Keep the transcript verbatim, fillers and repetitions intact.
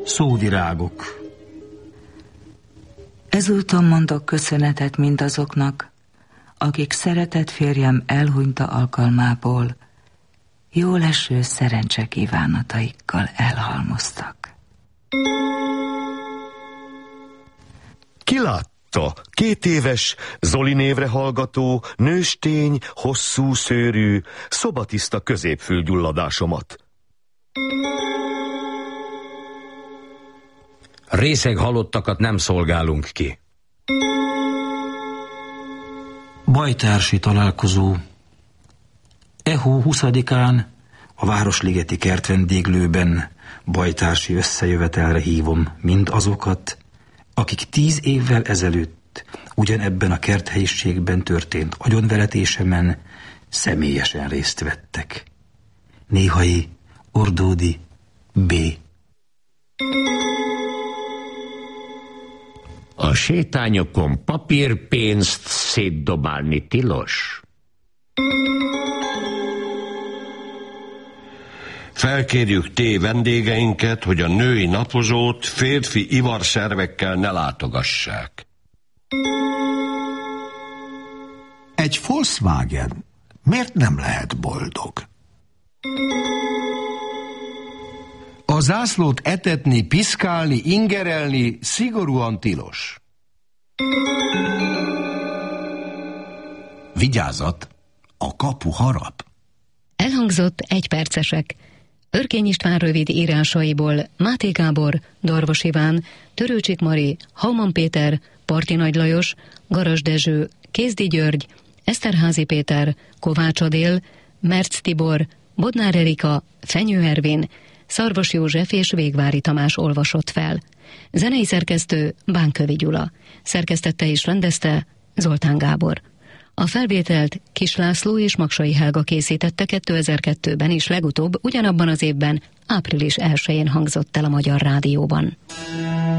Szóvirágok. Ezúton mondok köszönetet mindazoknak, akik szeretett férjem elhunyta alkalmából jóleső szerencse kívánataikkal elhalmoztak. Ki látta két éves, Zoli névre hallgató, nőstény, hosszú szőrű, szobatiszta középfülgyulladásomat? Részeg halottakat nem szolgálunk ki. Bajtársi találkozó. E hó huszadikán a Városligeti kertvendéglőben bajtársi összejövetelre hívom mind azokat, akik tíz évvel ezelőtt ugyanebben a kerthelyiségben történt agyonveretésemen személyesen részt vettek. Néhai Ordódi B. A sétányokon papírpénzt szétdobálni tilos? Felkérjük té vendégeinket, hogy a női napozót férfi ivarszervekkel ne látogassák. Egy Volkswagen miért nem lehet boldog? A zászlót etetni, piszkálni, ingerelni szigorúan tilos. Vigyázat, a kapu harap. Elhangzott egypercesek. Örkény István rövid írásaiból Máté Gábor, Darvas Iván, Törőcsik Mari, Hauman Péter, Parti Nagy Lajos, Garas Dezső, Kézdi György, Eszterházy Péter, Kovács Adél, Merc Tibor, Bodnár Erika, Fenyő Ervin, Szarvas József és Végvári Tamás olvasott fel. Zenei szerkesztő Bánkövi Gyula. Szerkesztette és rendezte Zoltán Gábor. A felvételt Kis László és Maksai Helga készítette kétezer-kettőben, és legutóbb ugyanabban az évben április elsején hangzott el a Magyar Rádióban.